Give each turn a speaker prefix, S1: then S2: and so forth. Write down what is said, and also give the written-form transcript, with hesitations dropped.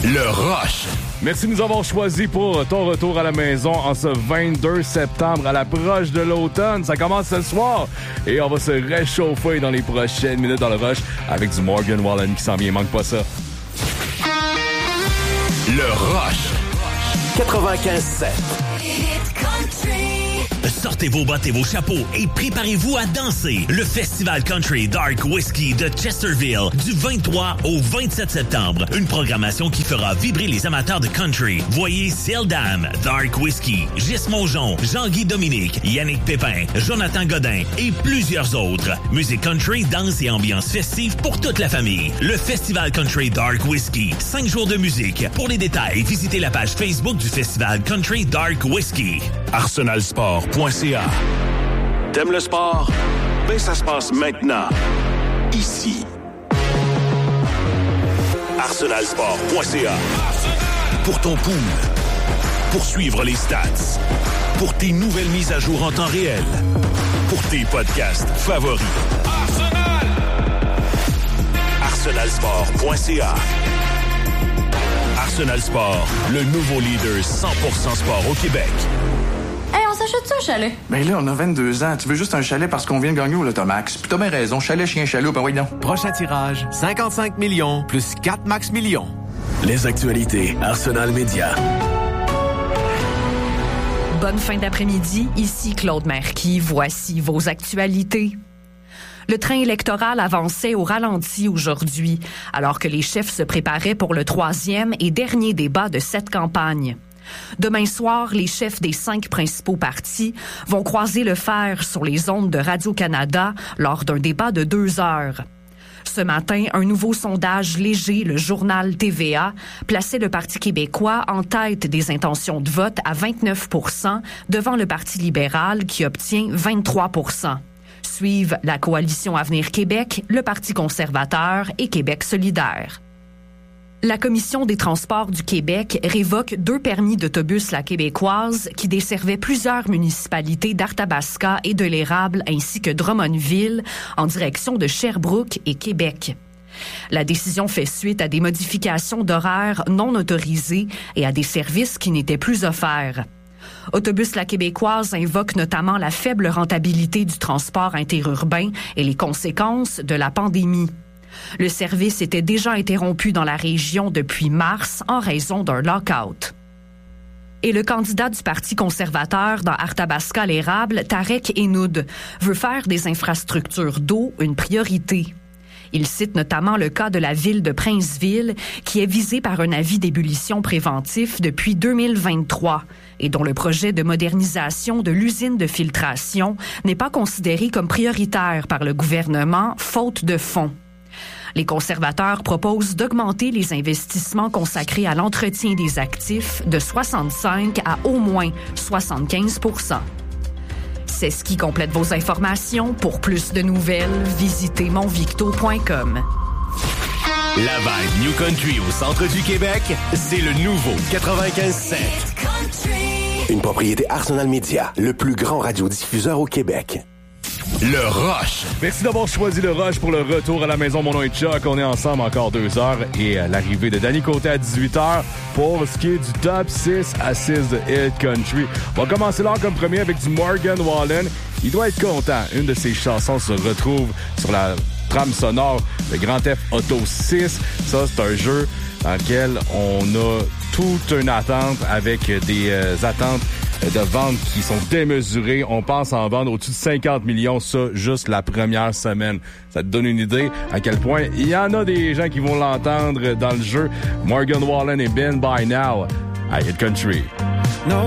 S1: Le Rush.
S2: Merci de nous avoir choisis pour ton retour à la maison en ce 22 septembre, à l'approche de l'automne. Ça commence ce soir et on va se réchauffer dans les prochaines minutes dans le Rush avec du Morgan Wallen qui s'en vient. Manque pas ça.
S1: Le Rush. 95.7.
S3: Sortez vos bottes et vos chapeaux et préparez-vous à danser. Le Festival Country Dark Whiskey de Chesterville du 23 au 27 septembre. Une programmation qui fera vibrer les amateurs de country. Voyez Seldam, Dark Whiskey, Gis Mongeon, Jean-Guy Dominique, Yannick Pépin, Jonathan Godin et plusieurs autres. Musique country, danse et ambiance festive pour toute la famille. Le Festival Country Dark Whiskey. 5 jours de musique. Pour les détails, visitez la page Facebook du Festival Country Dark Whiskey.
S1: ArsenalSport.ca. T'aimes le sport? Ben ça se passe maintenant. Ici. ArsenalSport.ca. Pour ton pool. Pour suivre les stats. Pour tes nouvelles mises à jour en temps réel. Pour tes podcasts favoris. ArsenalSport.ca. Arsenal Sport, le nouveau leader 100% sport au Québec.
S4: Hey, on s'achète ça, un chalet?
S5: Ben là, on a 22 ans. Tu veux juste un chalet parce qu'on vient de gagner au Lotomax. Puis t'as bien raison. Chalet, chien, chaloup, ben oui, non.
S6: Prochain tirage, 55 millions plus 4 max millions.
S1: Les actualités Arsenal Média.
S7: Bonne fin d'après-midi. Ici Claude Marquis. Voici vos actualités. Le train électoral avançait au ralenti aujourd'hui, alors que les chefs se préparaient pour le 3e et dernier débat de cette campagne. Demain soir, les chefs des 5 principaux partis vont croiser le fer sur les ondes de Radio-Canada lors d'un débat de 2 heures. Ce matin, un nouveau sondage léger, le journal TVA, plaçait le Parti québécois en tête des intentions de vote à 29 % devant le Parti libéral qui obtient 23 %. Suivent la Coalition Avenir Québec, le Parti conservateur et Québec solidaire. La Commission des transports du Québec révoque 2 permis d'autobus La Québécoise qui desservaient plusieurs municipalités d'Arthabasca et de l'Érable ainsi que Drummondville en direction de Sherbrooke et Québec. La décision fait suite à des modifications d'horaires non autorisées et à des services qui n'étaient plus offerts. Autobus La Québécoise invoque notamment la faible rentabilité du transport interurbain et les conséquences de la pandémie. Le service était déjà interrompu dans la région depuis mars en raison d'un lock-out. Et le candidat du Parti conservateur dans Arthabasca-l'Érable, Tarek Enoud, veut faire des infrastructures d'eau une priorité. Il cite notamment le cas de la ville de Princeville, qui est visée par un avis d'ébullition préventif depuis 2023 et dont le projet de modernisation de l'usine de filtration n'est pas considéré comme prioritaire par le gouvernement, faute de fonds. Les conservateurs proposent d'augmenter les investissements consacrés à l'entretien des actifs de 65 à au moins 75 %. C'est ce qui complète vos informations. Pour plus de nouvelles, visitez monvicto.com.
S1: La vibe New Country au centre du Québec, c'est le nouveau 95.7. Une propriété Arsenal Media, le plus grand radiodiffuseur au Québec. Le Rush.
S2: Merci d'avoir choisi le Rush pour le retour à la maison. Mon nom est Chuck. On est ensemble encore 2 heures et l'arrivée de Danny Côté à 18h pour ce qui est du top 6 à 6 de Hit Country. On va commencer là comme premier avec du Morgan Wallen. Il doit être content. Une de ses chansons se retrouve sur la trame sonore de Grand Theft Auto 6. Ça, c'est un jeu dans lequel on a toute une attente avec des attentes de ventes qui sont démesurées. On pense en vendre au-dessus de 50 millions, ça, juste la première semaine. Ça te donne une idée à quel point il y en a des gens qui vont l'entendre dans le jeu. Morgan Wallen et Ben By Now à Hit Country.